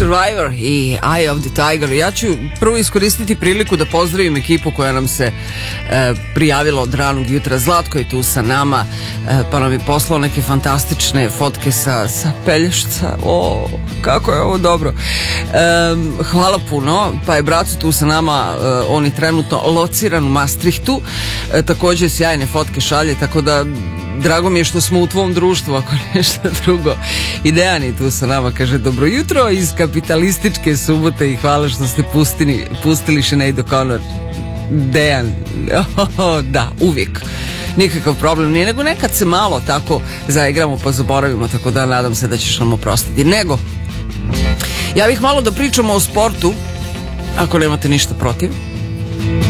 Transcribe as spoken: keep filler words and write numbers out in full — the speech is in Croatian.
Survivor i Eye of the Tiger. Ja ću prvo iskoristiti priliku da pozdravim ekipu koja nam se e, prijavila od ranog jutra. Zlatko je tu sa nama, e, pa nam je poslao neke fantastične fotke sa, sa Pelješca. O, kako je ovo dobro. E, hvala puno. Pa je Braco tu sa nama, e, on je trenutno lociran u Maastrichtu. E, također sjajne fotke šalje, tako da drago mi je što smo u tvom društvu, ako nešto drugo. I Dejan je tu sa nama, kaže dobro jutro iz kapitalističke Subote i hvala što ste pustili, pustili Sinead O'Connor. Dejan, oh, da, uvijek. Nikakav problem nije, nego nekad se malo tako zaigramo pa zaboravimo, tako da nadam se da ćeš nam oprostiti. Nego, ja bih malo da pričamo o sportu, ako nemate ništa protiv.